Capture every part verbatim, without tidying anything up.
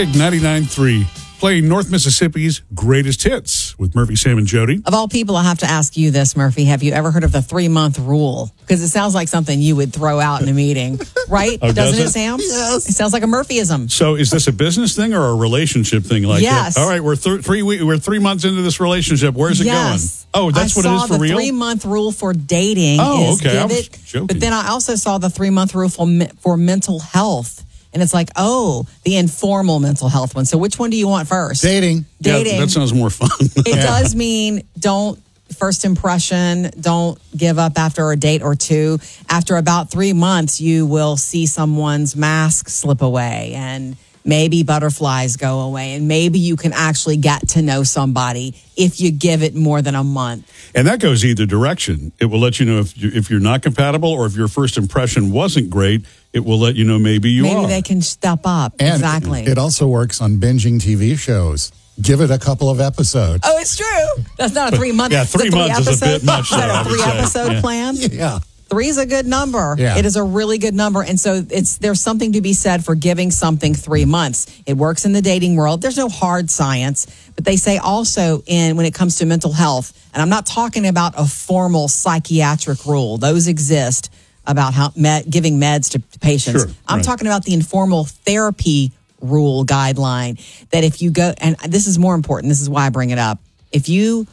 Big ninety-nine point three, playing North Mississippi's greatest hits with Murphy, Sam, and Jody. Of all people, I have to ask you this, Murphy. Have you ever heard of the three-month rule? Because it sounds like something you would throw out in a meeting, right? Oh, Doesn't does it, it? Sam? Yes. It sounds like a Murphyism. So is this a business thing or a relationship thing? Like, Yes. All right, we're th- three we- we're three months into this relationship. Where's it Yes. going? Oh, that's I what it is saw for the real? three-month rule for dating Oh, is okay. I give was it. joking. But then I also saw the three-month rule for, me- for mental health. And it's like, oh, the informal mental health one. So which one do you want first? Dating. Yeah, Dating. that sounds more fun. It does mean don't first impression, don't give up after a date or two. After about three months, you will see someone's mask slip away and maybe butterflies go away. And maybe you can actually get to know somebody if you give it more than a month. And that goes either direction. It will let you know if, you, if you're not compatible or if your first impression wasn't great, it will let you know maybe you maybe are. they can step up. And exactly. it also works on binging T V shows. Give it a couple of episodes. Oh, it's true. That's not a three month. Yeah, it's a three months is a episode- bit much, though, Is that I a would three say. episode Yeah. plan? Yeah. Three is a good number. Yeah. It is a really good number. And so it's there's something to be said for giving something three months. It works in the dating world. There's no hard science, but they say also in when it comes to mental health, and I'm not talking about a formal psychiatric rule. Those exist about how med, giving meds to patients. Sure, I'm right. talking about the informal therapy rule guideline that if you go, and this is more important, this is why I bring it up. If you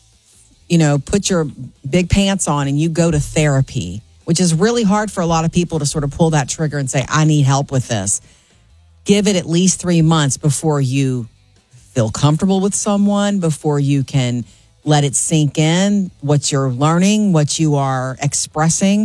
you know, put your big pants on and you go to therapy, which is really hard for a lot of people to sort of pull that trigger and say, I need help with this. Give it at least three months before you feel comfortable with someone, before you can let it sink in, what you're learning, what you are expressing.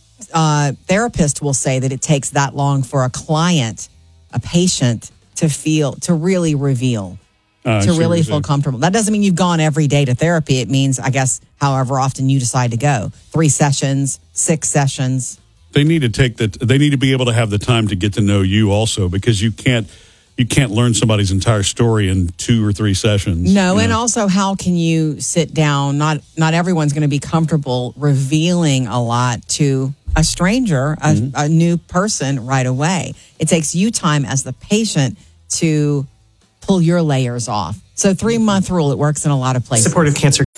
Uh, therapists will say that it takes that long for a client, a patient, to feel, to really reveal. Uh, I see to what really you're feel saying. comfortable. That doesn't mean you've gone every day to therapy. It means, I guess, however often you decide to go. Three sessions, six sessions. They need to take that. They need to be able to have the time to get to know you also, because you can't you can't learn somebody's entire story in two or three sessions. No, you and know? also how can you sit down? Not not everyone's going to be comfortable revealing a lot to a stranger, a, Mm-hmm. a new person right away. It takes you time as the patient to pull your layers off. So three month rule, it works in a lot of places. Supportive Cancer